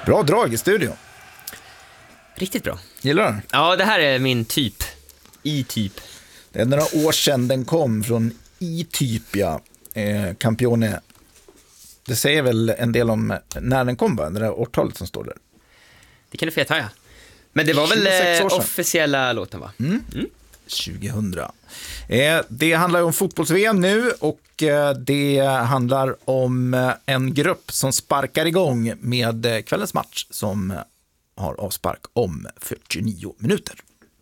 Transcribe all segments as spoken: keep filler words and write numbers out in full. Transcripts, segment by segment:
Bra drag i studion. Riktigt bra. Gillar du? Ja, det här är min typ. I-typ. Det är några år sedan den kom från I-typia. Eh, Campione. Det säger väl en del om när den kom, va? Det där årtalet som står där. Det kan du feta, ja. Men det var väl eh, officiella låten, va? Mm. Mm. tjugohundra. Eh, det handlar ju om fotbolls-V M nu och eh, det handlar om eh, en grupp som sparkar igång med eh, kvällens match som eh, har avspark om fyrtionio minuter.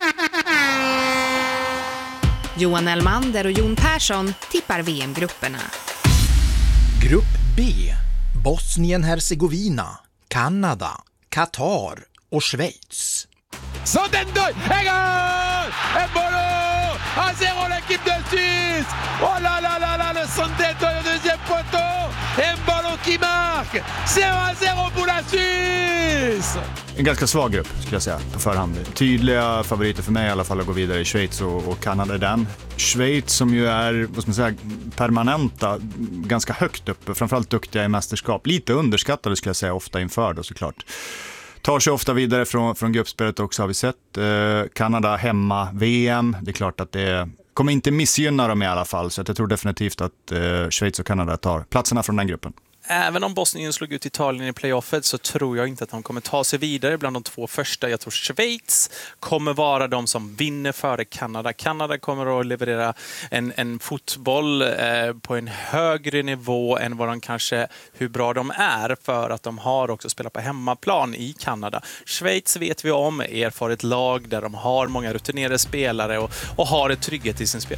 Johan Elmander och Jon Persson tippar V M-grupperna. Grupp B. Bosnien-Hercegovina, Kanada, Qatar och Schweiz. Sont deux, et gol! Embolo! À zéro l'équipe de Suisse! Oh là là là là, le Sandetto au deuxième poteau! Embolo qui marque! zéro à zéro pour la Suisse! En ganska svag grupp skulle jag säga på förhand. Tydliga favoriter för mig i alla fall att gå vidare i Schweiz och, och Kanada är den. Schweiz som ju är, vad ska man säga, permanenta, ganska högt uppe, framförallt duktiga i mästerskap. Lite underskattade skulle jag säga ofta inför då såklart. Tar sig ofta vidare från, från gruppspelet också har vi sett. Eh, Kanada hemma, V M. Det är klart att det kommer inte missgynna dem i alla fall. Så att jag tror definitivt att eh, Schweiz och Kanada tar platserna från den gruppen. Även om Bosnien slog ut Italien i playoffet så tror jag inte att de kommer ta sig vidare bland de två första. Jag tror Schweiz kommer vara de som vinner före Kanada. Kanada kommer att leverera en, en fotboll eh, på en högre nivå än vad de kanske, hur bra de är, för att de har också spelat på hemmaplan i Kanada. Schweiz vet vi om, erfaret lag där de har många rutinerade spelare och, och har ett trygghet i sin spel.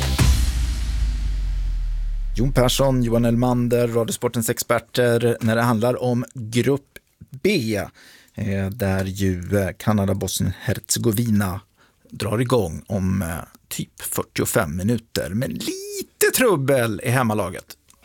Jon Persson, Johan Elmander, Radiosportens experter när det handlar om grupp B eh, där ju Kanada, Bosnien, Hercegovina drar igång om eh, typ fyrtiofem minuter. Men lite trubbel i hemmalaget.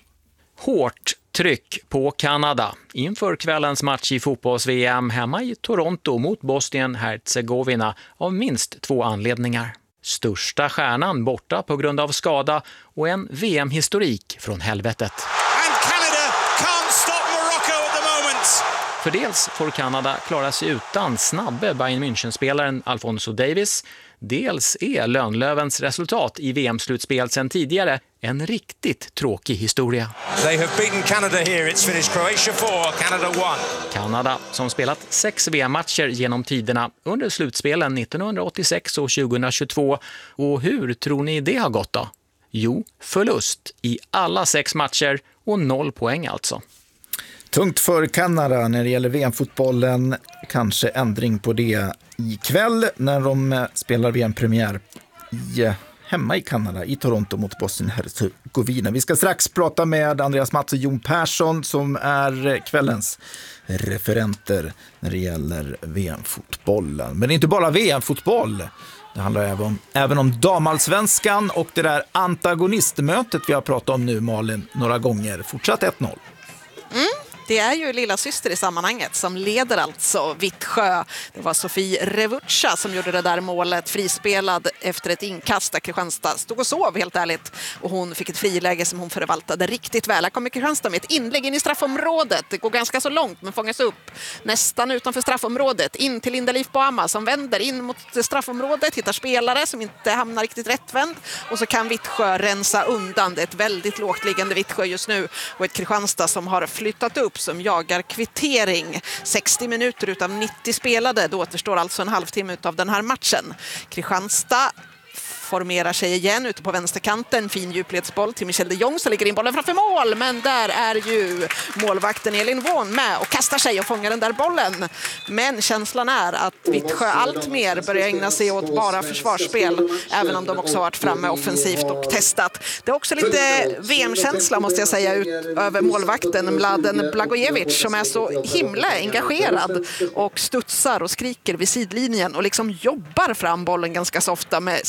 Hårt tryck på Kanada inför kvällens match i fotbolls-V M hemma i Toronto mot Bosnien-Hercegovina av minst två anledningar. Största stjärnan borta på grund av skada och en V M-historik från helvetet. And Canada can't stop Morocco at the moment. För dels får Kanada klara sig utan snabbe Bayern München-spelaren Alphonso Davies. Dels är Lönnlövens resultat i V M-slutspel sedan tidigare en riktigt tråkig historia. They have beaten Canada here. It's finished Croatia four, Canada one. Kanada som spelat sex V M-matcher genom tiderna under slutspelen nittonhundraåttiosex och tjugohundratjugotvå. Och hur tror ni det har gått då? Jo, förlust i alla sex matcher och noll poäng alltså. Tungt för Kanada när det gäller V M-fotbollen. Kanske ändring på det ikväll när de spelar V M-premiär i, hemma i Kanada, i Toronto mot Bosnien-Hercegovina. Vi ska strax prata med Andreas Mats och Jon Persson som är kvällens referenter när det gäller V M-fotbollen. Men det är inte bara V M-fotboll. Det handlar även om, även om damallsvenskan och det där antagonistmötet vi har pratat om nu, Malin, några gånger. Fortsatt ett noll. Mm. Det är ju lilla syster i sammanhanget som leder alltså Vittsjö. Det var Sofie Revuccia som gjorde det där målet, frispelad efter ett inkast där Kristianstad stod och sov helt ärligt. Och hon fick ett friläge som hon förvaltade riktigt väl. Här kommer Kristianstad med ett inlägg in i straffområdet. Det går ganska så långt men fångas upp nästan utanför straffområdet. In till Linda Leif Boama som vänder in mot straffområdet, hittar spelare som inte hamnar riktigt rättvänd. Och så kan Vittsjö rensa undan. Det är ett väldigt lågt liggande Vittsjö just nu och ett Kristianstad som har flyttat upp som jagar kvittering. sextio minuter utav nittio spelade. Då återstår alltså en halvtimme utav den här matchen. Kristianstad formerar sig igen ute på vänsterkanten. Fin djupledsboll till Michel de Jong som lägger in bollen framför mål. Men där är ju målvakten Elin Wån med och kastar sig och fångar den där bollen. Men känslan är att Vittsjö allt mer börjar ägna sig åt bara försvarsspel. Även om de också har varit framme offensivt och testat. Det är också lite V M-känsla måste jag säga ut över målvakten Mladen Blagojevic som är så himla engagerad och studsar och skriker vid sidlinjen och liksom jobbar fram bollen ganska så ofta med skrik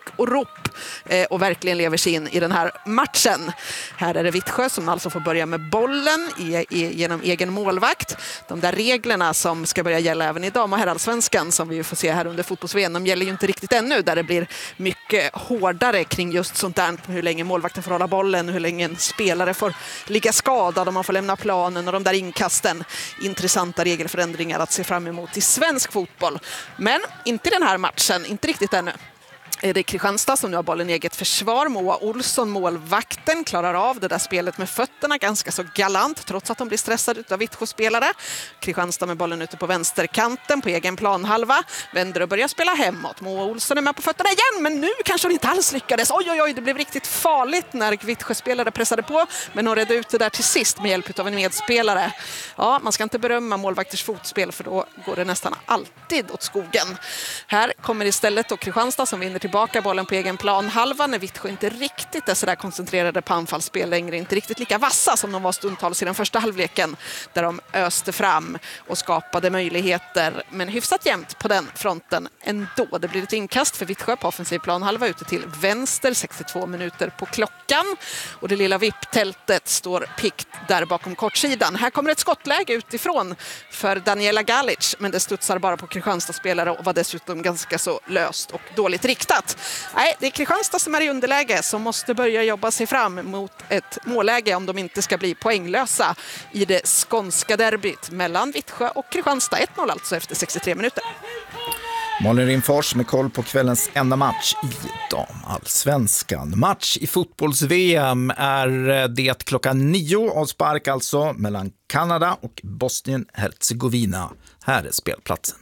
och rop och verkligen lever sig in i den här matchen. Här är det Vittsjö som alltså får börja med bollen i, i, genom egen målvakt. De där reglerna som ska börja gälla även i dam- och herrallsvenskan som vi får se här under fotbolls-V M, de gäller ju inte riktigt ännu, där det blir mycket hårdare kring just sånt där, hur länge målvakten får hålla bollen, hur länge en spelare får ligga skadad om man får lämna planen och de där inkasten. Intressanta regelförändringar att se fram emot i svensk fotboll. Men inte i den här matchen, inte riktigt ännu. Det är Kristianstad som nu har bollen i eget försvar. Moa Olsson, målvakten, klarar av det där spelet med fötterna ganska så galant trots att de blir stressade av Vittsjö-spelare. Kristianstad med bollen ute på vänsterkanten på egen planhalva. Vänder och börjar spela hemåt. Moa Olsson är med på fötterna igen, men nu kanske hon inte alls lyckades. Oj, oj, oj, det blev riktigt farligt när Vittsjö-spelare pressade på. Men hon redde ut det där till sist med hjälp av en medspelare. Ja, man ska inte berömma målvakters fotspel för då går det nästan alltid åt skogen. Här kommer istället då Kristianstad som vinner tillbaka bollen på egen plan halva när Vittsjö inte riktigt är så där koncentrerade på anfallsspel längre, inte riktigt lika vassa som de var stundtals i den första halvleken där de öste fram och skapade möjligheter, men hyfsat jämnt på den fronten ändå. Det blir ett inkast för Vittsjö på offensiv plan halva ute till vänster, sextiotvå minuter på klockan och det lilla vipptältet står pikt där bakom kortsidan. Här kommer ett skottläge utifrån för Daniela Galic, men det studsar bara på Kristianstad-spelare och var dessutom ganska så löst och dåligt riktat. Nej, det är Kristianstad som är i underläge som måste börja jobba sig fram mot ett målläge om de inte ska bli poänglösa i det skånska derbyt mellan Vittsjö och Kristianstad. ett noll alltså efter sextiotre minuter. Malin Rimfors med koll på kvällens enda match i damallsvenskan. Match i fotbolls-V M är det klockan nio av spark alltså mellan Kanada och Bosnien-Hercegovina. Här är spelplatsen.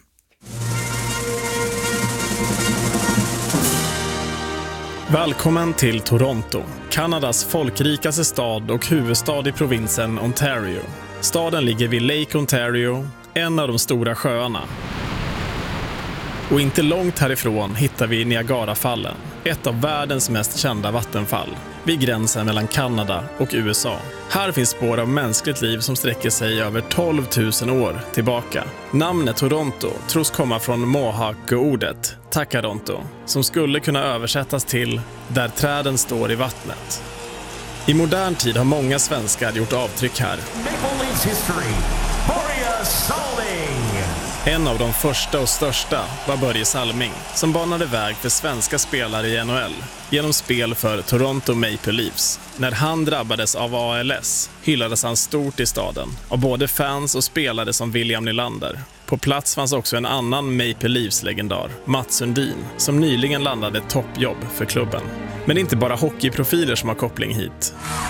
Välkommen till Toronto, Kanadas folkrikaste stad och huvudstad i provinsen Ontario. Staden ligger vid Lake Ontario, en av de stora sjöarna. Och inte långt härifrån hittar vi Niagarafallen, ett av världens mest kända vattenfall, vid gränsen mellan Kanada och U S A. Här finns spår av mänskligt liv som sträcker sig över tolv tusen år tillbaka. Namnet Toronto tros komma från Mohawk-ordet Takaronto, som skulle kunna översättas till där träden står i vattnet. I modern tid har många svenskar gjort avtryck här. En av de första och största var Börje Salming, som banade väg för svenska spelare i N H L genom spel för Toronto Maple Leafs. När han drabbades av A L S hyllades han stort i staden av både fans och spelare som William Nylander. På plats fanns också en annan Maple Leafs-legendar, Mats Sundin, som nyligen landade ett toppjobb för klubben. Men det är inte bara hockeyprofiler som har koppling hit.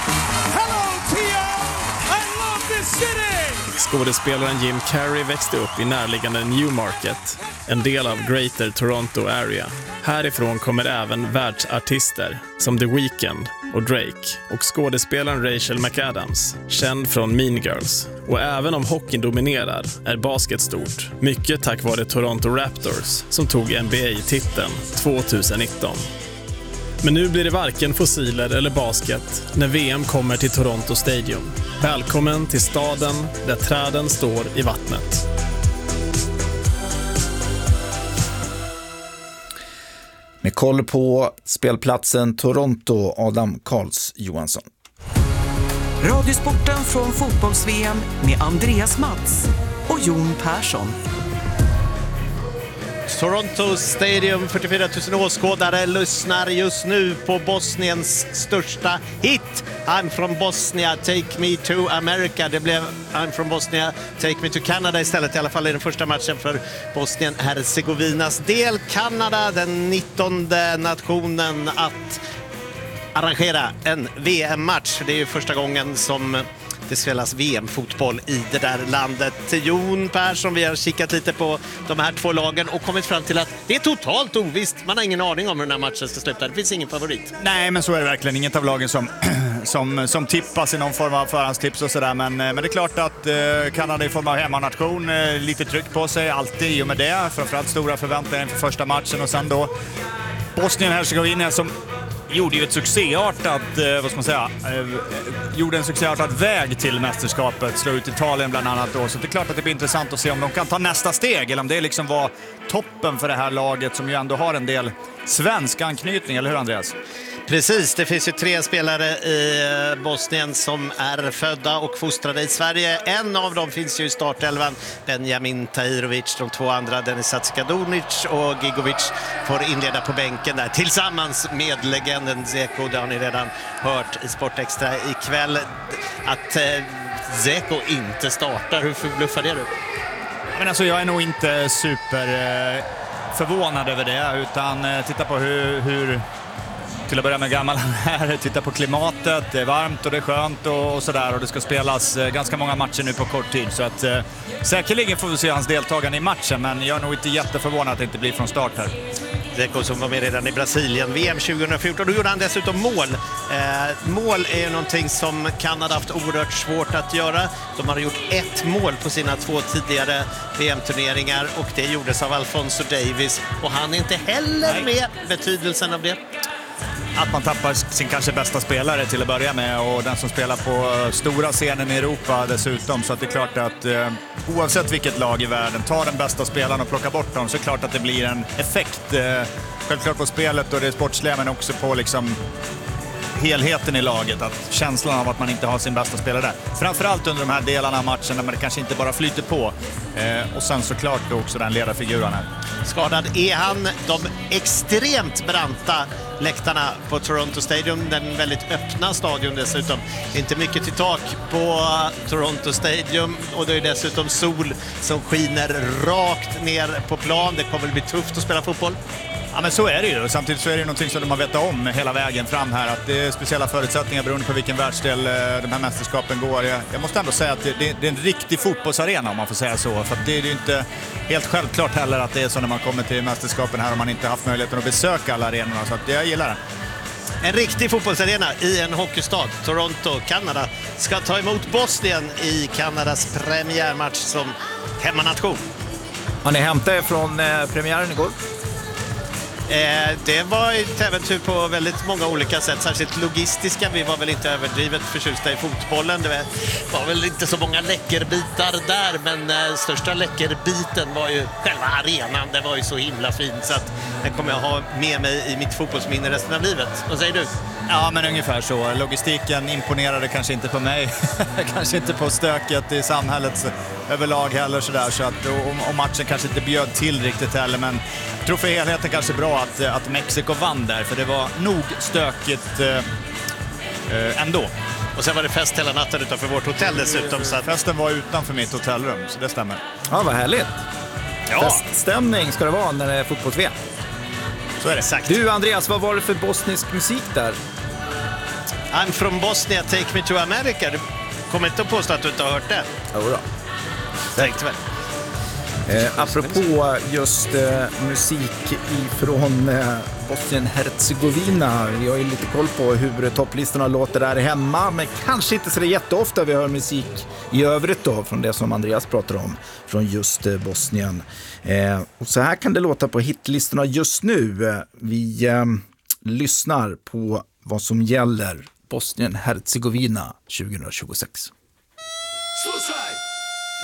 Skådespelaren Jim Carrey växte upp i närliggande Newmarket, en del av Greater Toronto Area. Härifrån kommer även världsartister som The Weeknd och Drake och skådespelaren Rachel McAdams, känd från Mean Girls. Och även om hockeyn dominerar är basket stort, mycket tack vare Toronto Raptors som tog N B A-titeln tjugonitton. Men nu blir det varken fossiler eller basket när V M kommer till Toronto Stadium. Välkommen till staden där träden står i vattnet. Med koll på spelplatsen Toronto, Adam Karls Johansson. Radiosporten från fotbolls-V M med Andreas Mats och Jon Persson. Toronto Stadium, fyrtiofyra tusen åskådare lyssnar just nu på Bosniens största hit. I'm from Bosnia, take me to America. Det blev I'm from Bosnia, take me to Canada istället, i alla fall i den första matchen för Bosnien-Hercegovinas del. Kanada, den nittonde nationen att arrangera en V M-match. Det är ju första gången som det spelas V M-fotboll i det där landet. Jon Persson, vi har kikat lite på de här två lagen och kommit fram till att det är totalt ovisst. Man har ingen aning om hur den här matchen ska sluta. Det finns ingen favorit. Nej, men så är det verkligen. Inget av lagen som, som, som tippas i någon form av förhandstips och sådär. Men, men det är klart att eh, Kanada i form av hemmanation, eh, lite tryck på sig, alltid i och med det. Framförallt stora förväntningar inför första matchen och sen då Bosnien-Hercegovina som gjorde ju ett succéartat, eh, vad ska man säga, eh, gjorde en succéartad väg till mästerskapet, slå ut Italien bland annat då. Så det är klart att det blir intressant att se om de kan ta nästa steg, eller om det liksom var toppen för det här laget som ju ändå har en del svensk anknytning, eller hur Andreas? Precis, det finns ju tre spelare i Bosnien som är födda och fostrade i Sverige. En av dem finns ju i startelvan, Benjamin Tahirovic. De två andra, Denis Satskadunic och Gigovic, får inleda på bänken där tillsammans med legenden Zeko. Det har ni redan hört i Sportextra ikväll. Att eh, Zeko inte startar, hur förbluffar det du? Men alltså, jag är nog inte super eh, förvånad över det, utan eh, titta på hur... hur... Till att börja med gammal här, titta på klimatet, det är varmt och det är skönt och, och sådär, och det ska spelas eh, ganska många matcher nu på kort tid, så att eh, säkerligen får vi se hans deltagande i matchen, men jag är nog inte jätteförvånad att det inte blir från start här. Zeko som var med redan i Brasilien V M tjugohundrafjorton, då gjorde han dessutom mål. Eh, mål är ju någonting som Kanada haft oerhört svårt att göra. De har gjort ett mål på sina två tidigare V M-turneringar och det gjordes av Alfonso Davies, och han är inte heller Nej. med betydelsen av det. Att man tappar sin kanske bästa spelare till att börja med, och den som spelar på stora scenen i Europa dessutom, så att det är klart att eh, oavsett vilket lag i världen tar den bästa spelaren och plockar bort dem, så är det klart att det blir en effekt eh, självklart på spelet och det sportsliga, men också på liksom helheten i laget, att känslan av att man inte har sin bästa spelare där. Framförallt under de här delarna av matchen där man kanske inte bara flyter på. Eh, och sen såklart också den ledarfiguren här. Skadad är han. De extremt branta läktarna på Toronto Stadium, den väldigt öppna stadion dessutom. Inte mycket till tak på Toronto Stadium, och det är dessutom sol som skiner rakt ner på plan. Det kommer att bli tufft att spela fotboll. Ja, men så är det ju. Samtidigt så är det ju någonting som de har vetat om hela vägen fram här, att det är speciella förutsättningar beroende på vilken världsdel de här mästerskapen går. Jag, jag måste ändå säga att det, det, det är en riktig fotbollsarena, om man får säga så. För att det är ju inte helt självklart heller att det är så när man kommer till mästerskapen här, om man inte haft möjligheten att besöka alla arenorna. Så att jag gillar det. En riktig fotbollsarena i en hockeystad. Toronto, Kanada, ska ta emot Bosnien i Kanadas premiärmatch som hemmanation. Har ni hämtat er från eh, premiären igår? Eh, det var ett äventyr på väldigt många olika sätt, särskilt logistiska. Vi var väl inte överdrivet förtjusta i fotbollen. Det var väl inte så många läckerbitar där, men eh, största läckerbiten var ju själva arenan. Det var ju så himla fint, så att den kommer jag ha med mig i mitt fotbollsminne resten av livet. Vad säger du? Ja, men ungefär så. Logistiken imponerade kanske inte på mig. Kanske inte på stöket i samhället överlag heller. Sådär. Så att, och, och matchen kanske inte bjöd till riktigt heller. Men jag tror för helheten kanske bra att, att Mexiko vann där. För det var nog stökigt eh, ändå. Och sen var det fest hela natten utanför vårt hotell dessutom. Så att... Festen var utanför mitt hotellrum, så det stämmer. Ja, vad härligt. Ja. Feststämning ska det vara när det är fotbolls-V M. Så är det. Exakt. Du Andreas, vad var det för bosnisk musik där? I'm from Bosnia, take me to America. Du kommer inte att påstå att du inte har hört det. Jo då. Tänkte väl. Eh, apropå just eh, musik ifrån eh, Bosnien-Hercegovina. Vi har ju lite koll på hur topplistorna låter där hemma, men kanske inte så det jätteofta vi hör musik i övrigt då, från det som Andreas pratar om, från just eh, Bosnien. Eh, och så här kan det låta på hitlistorna just nu. Eh, vi eh, lyssnar på vad som gäller Bosnien-Hercegovina tjugohundratjugosex. Slušaj!